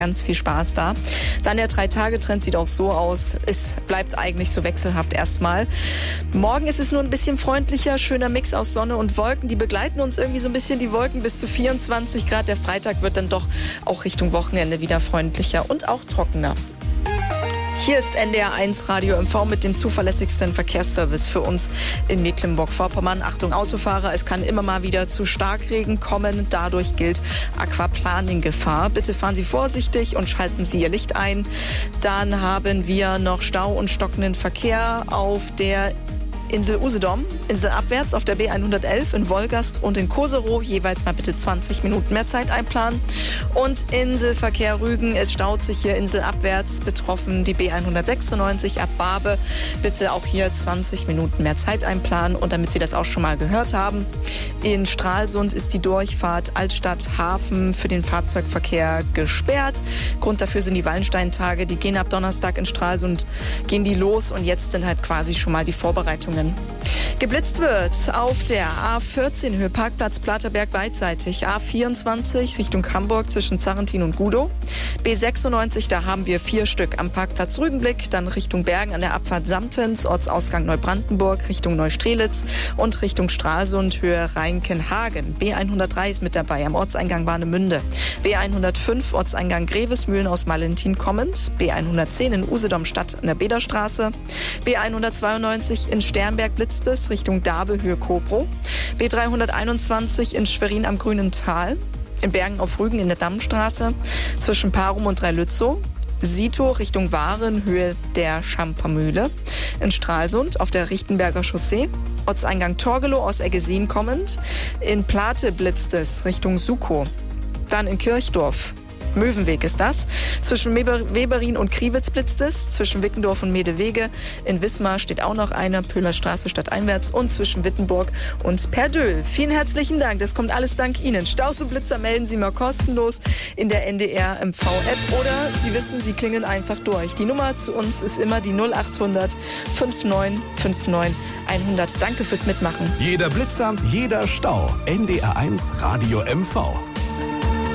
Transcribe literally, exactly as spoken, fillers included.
Ganz viel Spaß da. Dann der Drei-Tage-Trend sieht auch so aus. Es bleibt eigentlich so wechselhaft erstmal. Morgen ist es nur ein bisschen freundlicher. Schöner Mix aus Sonne und Wolken. Die begleiten uns irgendwie so ein bisschen, die Wolken, bis zu vierundzwanzig Grad. Der Freitag wird dann doch auch Richtung Wochenende wieder freundlicher und auch trockener. Hier ist N D R eins Radio M V mit dem zuverlässigsten Verkehrsservice für uns in Mecklenburg-Vorpommern. Achtung Autofahrer, es kann immer mal wieder zu Starkregen kommen. Dadurch gilt Aquaplaning-Gefahr. Bitte fahren Sie vorsichtig und schalten Sie Ihr Licht ein. Dann haben wir noch Stau und stockenden Verkehr auf der Insel Usedom, inselabwärts auf der B hundertelf in Wolgast und in Koserow. Jeweils mal bitte zwanzig Minuten mehr Zeit einplanen. Und Inselverkehr Rügen, es staut sich hier inselabwärts, betroffen die B hundertsechsundneunzig ab Barbe. Bitte auch hier zwanzig Minuten mehr Zeit einplanen. Und damit Sie das auch schon mal gehört haben, in Stralsund ist die Durchfahrt Altstadt-Hafen für den Fahrzeugverkehr gesperrt. Grund dafür sind die Wallensteintage, die gehen ab Donnerstag in Stralsund, gehen die los und jetzt sind halt quasi schon mal die Vorbereitungen. Geblitzt wird auf der A vierzehn Höhe Parkplatz Platerberg beidseitig, A vierundzwanzig Richtung Hamburg zwischen Zarrentin und Gudow, B sechsundneunzig, da haben wir vier Stück am Parkplatz Rügenblick, dann Richtung Bergen an der Abfahrt Samtens, Ortsausgang Neubrandenburg, Richtung Neustrelitz und Richtung Stralsund Höhe Rheinkenhagen. B hundertdrei ist mit dabei am Ortseingang Warnemünde, B hundertfünf Ortseingang Grevesmühlen aus Malentin kommend, B hundertzehn in Usedom Stadt an der Bederstraße, B hundertzweiundneunzig in Sternberg blitzt es Richtung Dabe Höhe Kobrow, B dreihunderteinundzwanzig in Schwerin am Grünen Tal, in Bergen auf Rügen in der Dammstraße zwischen Parum und Dreilützow, Sito Richtung Waren Höhe der Schampermühle, in Stralsund auf der Richtenberger Chaussee, Ortseingang Torgelow aus Eggesin kommend, in Plate blitzt es Richtung Sukow, dann in Kirchdorf. Möwenweg ist das. Zwischen Weberin und Kriwitz blitzt es. Zwischen Wickendorf und Medewege. In Wismar steht auch noch einer. Pöhlerstraße stadteinwärts. Und zwischen Wittenburg und Perdöhl. Vielen herzlichen Dank. Das kommt alles dank Ihnen. Staus und Blitzer melden Sie mal kostenlos in der N D R M V-App. Oder Sie wissen, Sie klingeln einfach durch. Die Nummer zu uns ist immer die null achthundert neunundfünfzig neunundfünfzig hundert. Danke fürs Mitmachen. Jeder Blitzer, jeder Stau. N D R eins Radio M V.